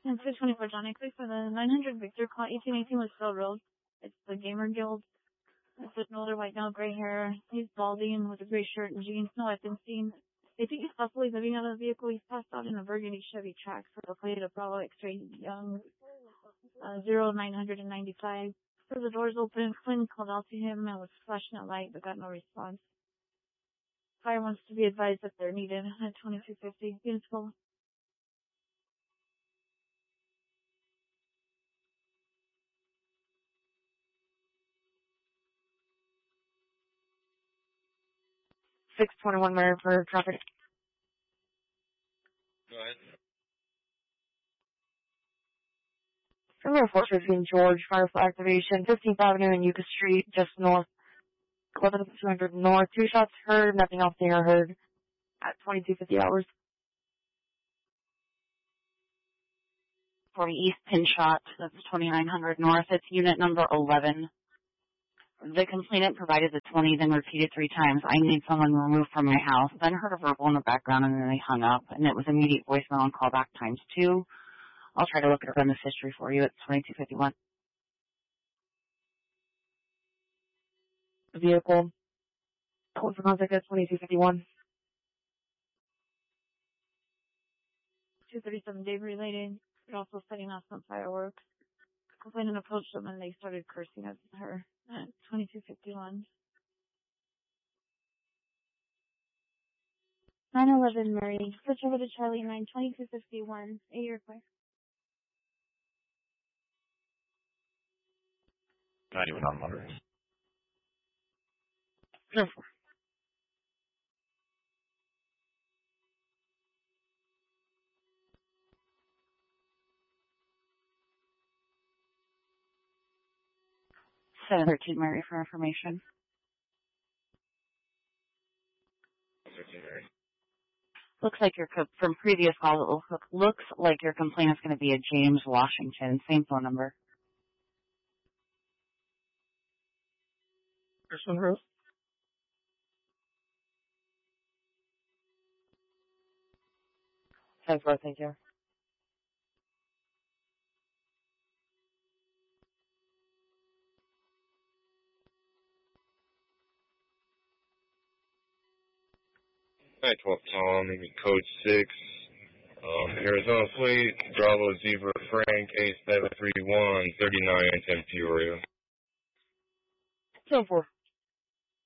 And 224 Johnny, click for the 900 Victor, call 1818 with Phil Road. It's the Gamer Guild. It's an older white male, gray hair. He's balding with a gray shirt and jeans. No weapon seen. They think he's possibly living out of the vehicle. He's passed out in a burgundy Chevy Trax for the plate of Bravo X-ray Young 0995. So the doors open. Quinn called out to him and was flashing a light but got no response. Fire wants to be advised that they're needed at 2250. Beautiful. $621 Mary for traffic. Go ahead. River 415 George, fire for activation, 15th Avenue and Yucca Street, just north, 11200 north. 2 shots heard, nothing else they are heard at 2250 hours. For the East Pin Shot, that's 2900 north. It's unit number 11. The complainant provided the 20, then repeated 3 times. I need someone removed from my house. Then heard a verbal in the background, and then they hung up. And it was immediate voicemail and callback times 2. I'll try to look at this history for you. It's 2251. Vehicle. Code for contact at 2251. 237 Dave related. They're also setting off some fireworks. Complainant approached them and they started cursing at her at 2251. 911 Murray. Switch over to Charlie 9, 2251. 8-year request. 91 on moderate. No. Senator Mary for information. 13 Mary. Looks like from previous calls, it looks like your complaint is going to be a James Washington. Same phone number. First one, Rose. Thanks, bro. Thank you. Hi, 12 Tom, code 6. Arizona Fleet, Bravo Zebra Frank, 8731, 39 10 Peoria. 204.